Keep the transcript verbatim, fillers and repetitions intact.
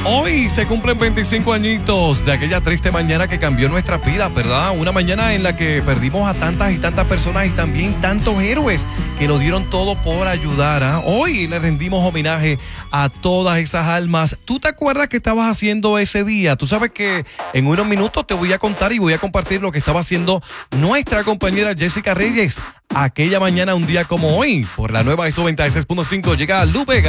Hoy se cumplen veinticinco añitos de aquella triste mañana que cambió nuestras vidas, ¿verdad? Una mañana en la que perdimos a tantas y tantas personas y también tantos héroes que lo dieron todo por ayudar. ¿eh? Hoy le rendimos homenaje a todas esas almas. ¿Tú te acuerdas qué estabas haciendo ese día? Tú sabes que en unos minutos te voy a contar y voy a compartir lo que estaba haciendo nuestra compañera Jessica Reyes aquella mañana, un día como hoy, por la nueva E S O noventa y seis punto cinco. Llega Lu Vega.